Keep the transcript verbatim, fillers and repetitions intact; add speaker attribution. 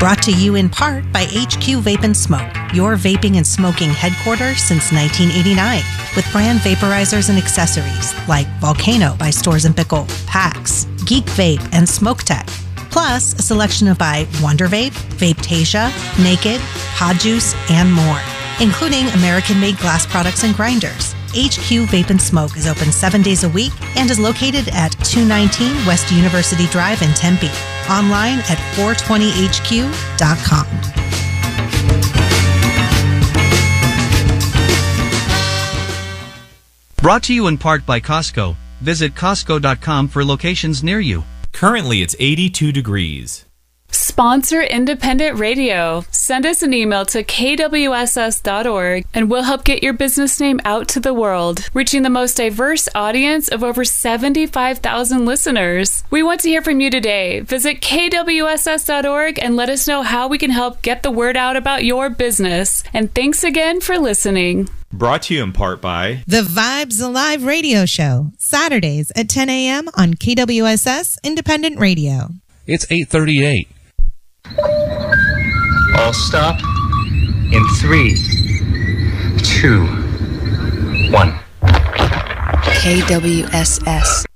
Speaker 1: Brought to you in part by H Q Vape and Smoke, your vaping and smoking headquarters since nineteen eighty-nine, with brand vaporizers and accessories like Volcano by Stores and Pickle, PAX, Geek Vape, and Smoke Tech. Plus, a selection of by Wonder Vape, Vapetasia, Naked, Pod Juice, and more, including American-made glass products and grinders. H Q Vape and Smoke is open seven days a week and is located at two nineteen West University Drive in Tempe. Online at four twenty H Q dot com.
Speaker 2: Brought to you in part by Costco. Visit Costco dot com for locations near you.
Speaker 3: Currently, it's eighty-two degrees.
Speaker 4: Sponsor independent radio. Send us an email to K W S S dot org and we'll help get your business name out to the world, reaching the most diverse audience of over seventy-five thousand listeners. We want to hear from you today. Visit K W S S dot org and let us know how we can help get the word out about your business. And thanks again for listening.
Speaker 3: Brought to you in part by
Speaker 5: The Vibes Alive Radio Show, Saturdays at ten a.m. on K W S S Independent Radio.
Speaker 6: It's eight thirty-eight.
Speaker 7: All stop in three, two, one.
Speaker 8: K W S S